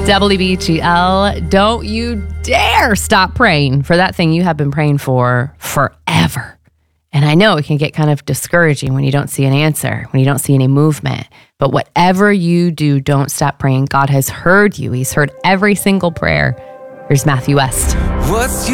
WBGL, don't you dare stop praying for that thing you have been praying for forever. And I know it can get kind of discouraging when you don't see an answer, when you don't see any movement. But whatever you do, don't stop praying. God has heard you. He's heard every single prayer. Here's Matthew West.